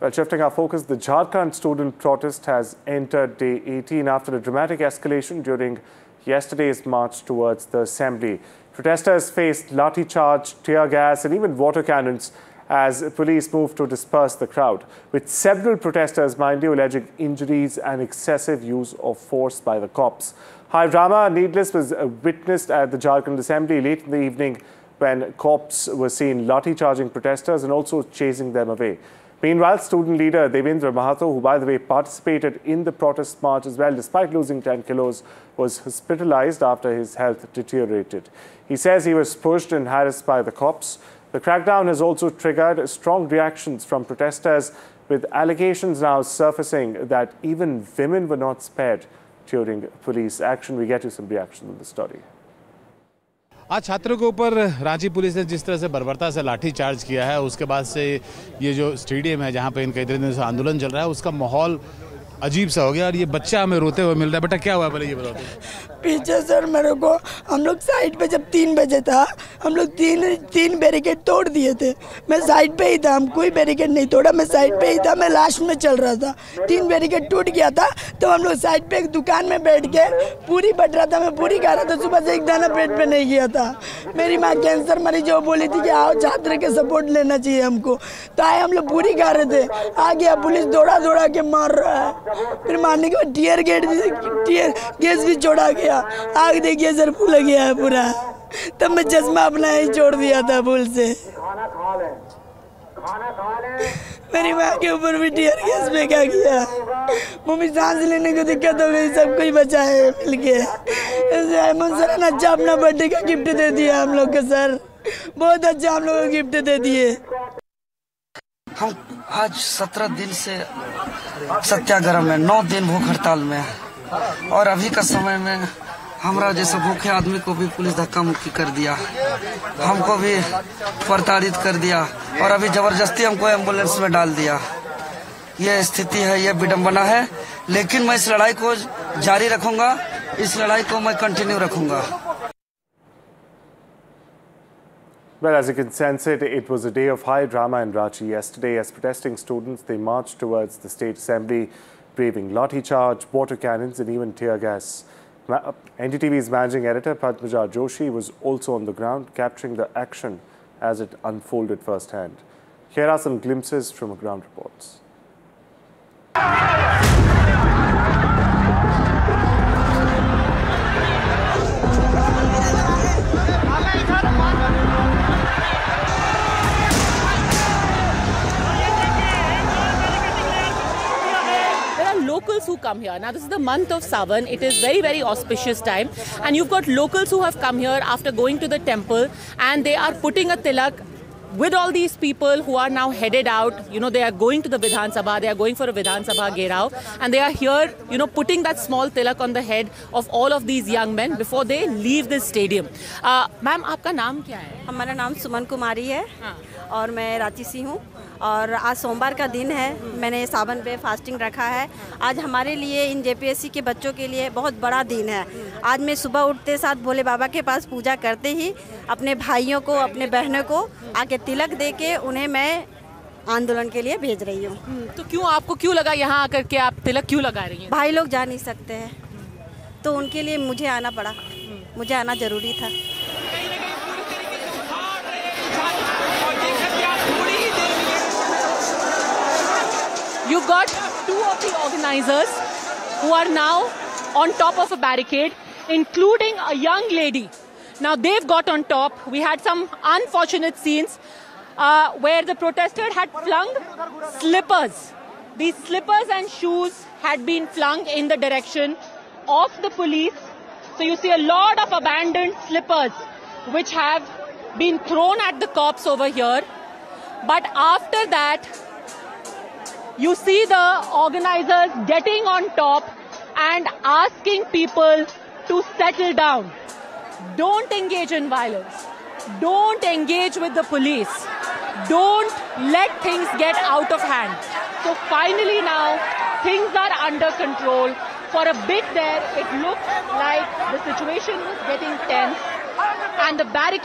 Well, shifting our focus, the Jharkhand student protest has entered day 18 after a dramatic escalation during yesterday's march towards the assembly. Protesters faced lathi charge, tear gas and even water cannons as police moved to disperse the crowd, with several protesters, mind you, alleging injuries and excessive use of force by the cops. High drama, needless, was witnessed at the Jharkhand assembly late in the evening when cops were seen lathi charging protesters and also chasing them away. Meanwhile, student leader Devendra Mahato, who by the way participated in the protest march as well despite losing 10 kilos, was hospitalized after his health deteriorated. He says he was pushed and harassed by the cops. The crackdown has also triggered strong reactions from protesters, with allegations now surfacing that even women were not spared during police action. We get you some reaction on the story. आज छात्रों के ऊपर Ranchi police ने जिस तरह से बर्बरता से लाठी चार्ज किया है, उसके बाद से ये जो स्टेडियम है जहां पे इनका इतने दिनों से आंदोलन चल रहा है, उसका माहौल अजीब सा हो गया। और ये बच्चा हमें रोते हुए मिल रहा है। बेटा क्या हुआ, पहले ये बताओ। पीछे सर मेरे को हम लोग साइड पे जब 3 बजे था, हम लोग तीन बैरिकेड तोड़ दिए थे। मैं साइड पे ही था, हम कोई बैरिकेड नहीं तोड़ा, मैं साइड पे ही था, मैं लास्ट में चल रहा था। 3 बैरिकेड टूट गया था तो हम लोग साइड पे एक दुकान में बैठ के पूरी बट रहा था, मैं पूरी खा रहा था। सुबह से एक दाना पेट पे नहीं गया था। मेरी माँ कैंसर मरीज वो बोली थी कि आओ छात्र के सपोर्ट लेना चाहिए हमको, तो आए हम लोग पूरी खा रहे थे। आ गया पुलिस दौड़ा दौड़ा के मार रहा है, फिर मारने के बाद टीयर गैस भी छोड़ा गया। आग देखिए सर फूल गया है पूरा, तब मैं चश्मा अपना ही छोड़ दिया था भूल से। मेरी माँ के ऊपर भी टीयर गैस फेंका गया, मम्मी सांस लेने को दिक्कत हो गई, सब कुछ बचा है मिलके। सर अच्छा अपना बर्थडे का गिफ्ट दे दिया हम लोग को सर, बहुत अच्छा हम लोग को गिफ्ट दे दिए। हम आज 17 दिन से सत्याग्रह में, 9 दिन भूख हड़ताल में, और अभी का समय में हमारा जैसा भूखे आदमी को भी पुलिस धक्का मुक्की कर दिया, हमको भी प्रताड़ित कर दिया और अभी जबरदस्ती हमको एम्बुलेंस में डाल दिया। ये स्थिति है, ये विडंबना है, लेकिन मैं इस लड़ाई को जारी रखूंगा, इस लड़ाई को मैं कंटिन्यू रखूंगा। Well, as you can sense it was a day of high drama in Ranchi yesterday as protesting students, they marched towards the state assembly, braving lathi charge, water cannons and even tear gas. NDTV's managing editor Padmaja Joshi was also on the ground, capturing the action as it unfolded firsthand. Here are some glimpses from ground reports. Locals who come here. Now this is the month of Sawan. It is very, very auspicious time, and you've got locals who have come here after going to the temple, and they are putting a tilak with all these people who are now headed out. You know, they are going to the Vidhan Sabha, they are going for a Vidhan Sabha Gherao, and they are here, you know, putting that small tilak on the head of all of these young men before they leave this stadium. Ma'am, आपका नाम क्या है? हमारा नाम सुमन कुमारी है और मैं रांची से हूँ। और आज सोमवार का दिन है, मैंने सावन पे फास्टिंग रखा है। आज हमारे लिए इन जेपीएससी के बच्चों के लिए बहुत बड़ा दिन है। आज मैं सुबह उठते साथ भोले बाबा के पास पूजा करते ही अपने भाइयों को, अपने बहनों को आके तिलक दे के उन्हें मैं आंदोलन के लिए भेज रही हूँ। तो आपको क्यों लगा यहाँ आकर के आप तिलक क्यों लगा रही हैं? भाई लोग जा नहीं सकते हैं तो उनके लिए मुझे आना पड़ा, मुझे आना ज़रूरी था। You've got 2 of the organizers who are now on top of a barricade, including a young lady. Now they've got on top. We had some unfortunate scenes where the protester had flung slippers. These slippers and shoes had been flung in the direction of the police. So you see a lot of abandoned slippers which have been thrown at the cops over here. But after that, you see the organizers getting on top and asking people to settle down. Don't engage in violence. Don't engage with the police. Don't let things get out of hand. So finally now, things are under control. For a bit there, it looked like the situation was getting tense and the barricade